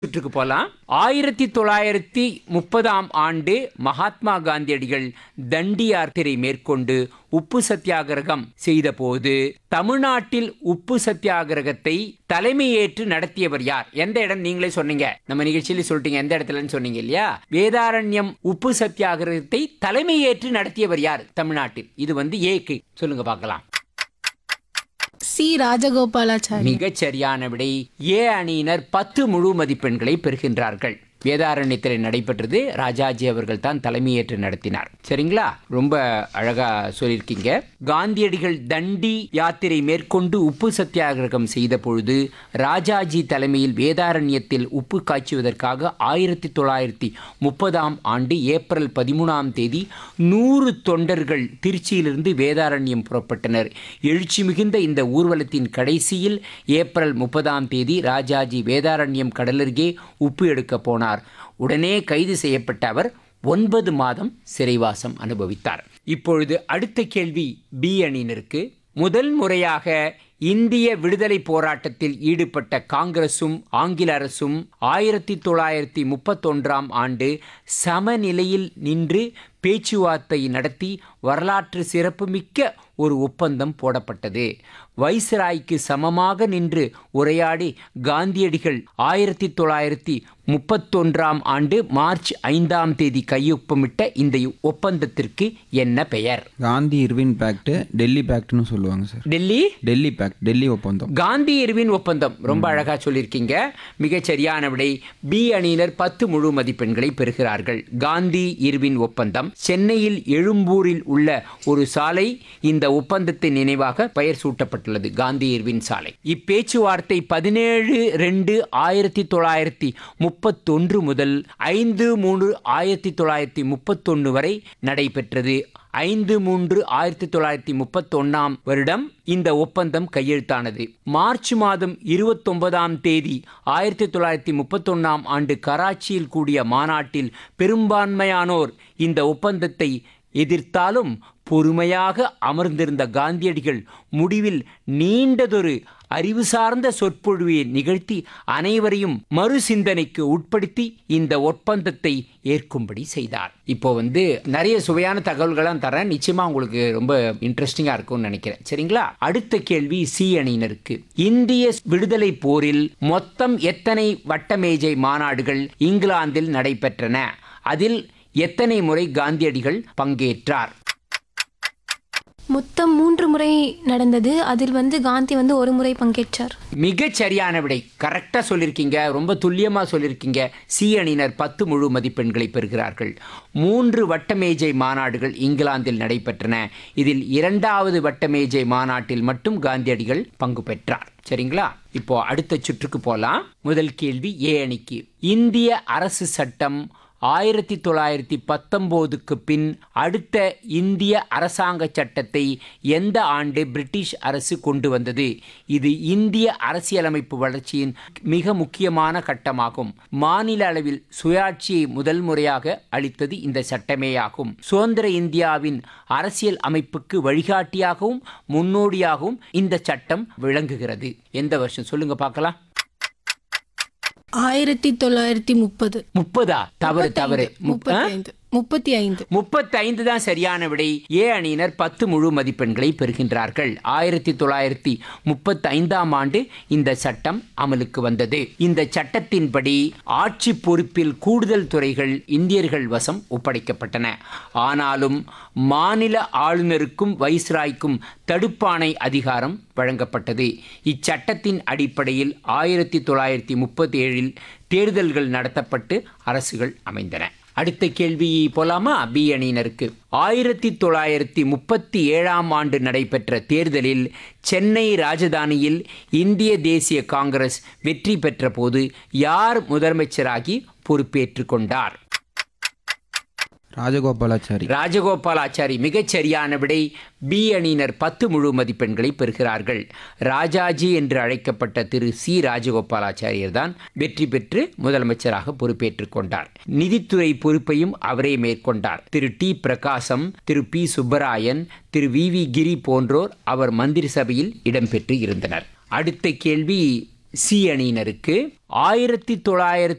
சுற்றுக்கு போலாம். 1930ஆம் ஆண்டு மகாத்மா காந்தியடிகள் தண்டி யாத்திரை மேற்கொண்டு உப்பு சத்தியாகிரகம் செய்தபோது தமிழ்நாட்டில் உப்பு சத்தியாகிரகத்தை தலைமையேற்று நடத்தியவர் யார்? எந்த இடம் நீங்களே சொன்னீங்க, நம்ம நிகழ்ச்சியில சொல்லிட்டீங்க எந்த இடத்துலன்னு சொன்னீங்க இல்லையா? வேதாரண்யம் உப்பு சத்தியாகிரகத்தை தலைமையேற்று நடத்தியவர் யார் தமிழ்நாட்டில்? இது ஏக்கு சொல்லுங்க பார்க்கலாம். சி ராஜகோபாலாச்சாரி. மிகச் சரியான விடை. ஏ அணியினர் 10 முழு மதிப்பெண்களை பெறுகின்றார்கள். வேதாரண்யத்தில் நடைபெற்றது. ராஜாஜி அவர்கள் தான் தலைமையேற்று நடத்தினார். சரிங்களா? ரொம்ப அழகா சொல்லியிருக்கீங்க. காந்தியடிகள் தண்டி யாத்திரை மேற்கொண்டு உப்பு சத்தியாகிரகம் செய்த பொழுது ராஜாஜி தலைமையில் வேதாரண்யத்தில் உப்பு காய்ச்சுவதற்காக 1930ஆம் ஆண்டு ஏப்ரல் 13ஆம் தேதி 100 தொண்டர்கள் திருச்சியிலிருந்து வேதாரண்யம் புறப்பட்டனர். எழுச்சி மிகுந்த இந்த ஊர்வலத்தின் கடைசியில் ஏப்ரல் 30ஆம் தேதி ராஜாஜி வேதாரண்யம் கடலருகே உப்பு எடுக்க போனார். உடனே கைது செய்யப்பட்ட அவர் 9 மாதம் சிறைவாசம் அனுபவித்தார். இப்பொழுது அடுத்த கேள்வி பி அணியினருக்கு. முதல் முறையாக இந்திய விடுதலை போராட்டத்தில் ஈடுபட்ட காங்கிரசும் ஆங்கில அரசும் 1931ஆம் ஆண்டு சமநிலையில் நின்று பேச்சுவார்த்தை நடத்தி வரலாற்று சிறப்புமிக்க ஒரு ஒப்பந்தம் போடப்பட்டது. வைஸ்ராய்க்கு சமமாக நின்று உரையாடி காந்தியடிகள் 1931ஆம் ஆண்டு மார்ச் 5ஆம் தேதி கையொப்பமிட்ட இந்த ஒப்பந்தத்திற்கு என்ன பெயர்? காந்தி இர்வின் பேக்ட், டெல்லி பேக்ட்னு சொல்லுவாங்க சார். டெல்லி பேக்ட், டெல்லி ஒப்பந்தம். காந்தி இர்வின் ஒப்பந்தம். ரொம்ப அழகா சொல்லியிருக்கீங்க. மிகச் சரியான விடை. பி அணியினர் 10 முழு மதிப்பெண்களை பெறுகிறார்கள். காந்தி இர்வின் ஒப்பந்தம். சென்னையில் எழும்பூரில் உள்ள ஒரு சாலை இந்த ஒப்பந்தத்தின் நினைவாக பெயர் சூட்டப்பட்டுள்ளது, காந்தி இர்வின் சாலை. இப்பேச்சுவார்த்தை 17/2/1931 முதல் 5/3/1931 வரை நடைபெற்றது. 5/3/1931ஆம் வருடம் இந்த ஒப்பந்தம் கையெழுத்தானது. மார்ச் மாதம் 29ஆம் தேதி 1931ஆம் ஆண்டு கராச்சியில் கூடிய மாநாட்டில் பெரும்பான்மையானோர் இந்த ஒப்பந்தத்தை எதிர்த்தாலும் பொறுமையாக அமர்ந்திருந்த காந்தியடிகள் முடிவில் நீண்டதொரு அறிவு சார்ந்த சொற்பொழிவை நிகழ்த்தி அனைவரையும் மறு சிந்தனைக்கு உட்படுத்தி இந்த ஒப்பந்தத்தை ஏற்கும்படி செய்தார். இப்போ நிறைய சுவையான தகவல்களாம் தரேன். நிச்சயமா உங்களுக்கு ரொம்ப இன்ட்ரெஸ்டிங்கா இருக்கும்னு நினைக்கிறேன். சரிங்களா? அடுத்த கேள்வி சி அணியினருக்கு. இந்திய விடுதலை போரில் மொத்தம் எத்தனை வட்டமேஜை மாநாடுகள் இங்கிலாந்தில் நடைபெற்றன? அதில் எத்தனை முறை காந்தியடிகள் பங்கேற்றார்? மொத்தம் 3 முறை நடந்தது. அதில் காந்தி 1 முறை பங்கேற்றார். மிகச் சரியான விடை. கரெக்டா சொல்லியிருக்கீங்க. ரொம்ப துல்லியமா சொல்லியிருக்கீங்க. சி அணியினர் 10 முழு மதிப்பெண்களை பெறுகிறார்கள். 3 வட்டமேஜை மாநாடுகள் இங்கிலாந்தில் நடைபெற்றன. இதில் 2வது வட்டமேஜை மாநாட்டில் மட்டும் காந்தியடிகள் பங்கு பெற்றார். சரிங்களா? இப்போ அடுத்த சுற்றுக்கு போலாம். முதல் கேள்வி ஏ அணிக்கு. இந்திய அரசு சட்டம் 1919க்கு பின் அடுத்த இந்திய அரசாங்க சட்டத்தை எந்த ஆண்டு பிரிட்டிஷ் அரசு கொண்டு வந்தது? இது இந்திய அரசியலமைப்பு வளர்ச்சியின் மிக முக்கியமான கட்டமாகும். மாநில அளவில் சுயாட்சியை முதல் முறையாக அளித்தது இந்த சட்டமேயாகும். சுதந்திர இந்தியாவின் அரசியல் அமைப்புக்கு வழிகாட்டியாகவும் முன்னோடியாகவும் இந்த சட்டம் விளங்குகிறது. எந்த வருஷம் சொல்லுங்க பார்க்கலாம். 1930. 30? தவறு. 35 தான் சரியான விடை. ஏ அணியினர் 10 முழு மதிப்பெண்களை பெறுகின்றார்கள். 1935ஆம் ஆண்டு இந்த சட்டம் அமலுக்கு வந்தது. இந்த சட்டத்தின்படி ஆட்சி பொறுப்பில் கூடுதல் துறைகள் இந்தியர்கள் வசம் ஒப்படைக்கப்பட்டன. ஆனாலும் மாநில ஆளுநருக்கும் வைஸ்ராய்க்கும் தடுப்பாணை அதிகாரம் வழங்கப்பட்டது. இச்சட்டத்தின் அடிப்படையில் 1937இல் தேர்தல்கள் நடத்தப்பட்டு அரசுகள் அமைந்தன. அடுத்த கேள்வி போலாமா? பி அணியினருக்கு. 1937ஆம் ஆண்டு நடைபெற்ற தேர்தலில் சென்னை ராஜதானியில் இந்திய தேசிய காங்கிரஸ் வெற்றி பெற்ற போது யார் முதலமைச்சராகி பொறுப்பேற்று கொண்டார்? ராஜகோபாலாச்சாரி. மிகச் சரியான விடை. பி அணியினர் 10 முழு மதிப்பெண்களை பெறுகிறார்கள். ராஜாஜி என்று அழைக்கப்பட்ட திரு சி ராஜகோபாலாச்சாரியர் தான் வெற்றி பெற்று முதலமைச்சராக பொறுப்பேற்றுக் கொண்டார். நிதித்துறை பொறுப்பையும் அவரே மேற்கொண்டார். திரு டி பிரகாசம், திரு பி சுப்பராயன், திரு வி கிரி போன்றோர் அவர் மந்திரி சபையில் இடம்பெற்று இருந்தனர். அடுத்த கேள்வி சி அணியினருக்கு. 1900